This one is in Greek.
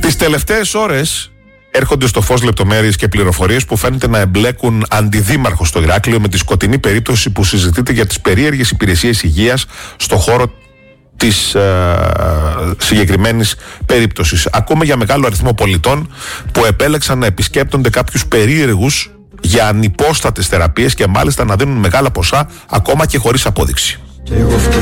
Τις τελευταίες ώρες έρχονται στο φως λεπτομέρειες και πληροφορίες που φαίνεται να εμπλέκουν αντιδήμαρχο στο Ηράκλειο με τη σκοτεινή περίπτωση που συζητείται για τις περίεργες υπηρεσίες υγείας στο χώρο της συγκεκριμένης περίπτωσης. Ακούμε για μεγάλο αριθμό πολιτών που επέλεξαν να επισκέπτονται κάποιους περίεργους για ανυπόστατες θεραπείες και μάλιστα να δίνουν μεγάλα ποσά ακόμα και χωρίς απόδειξη.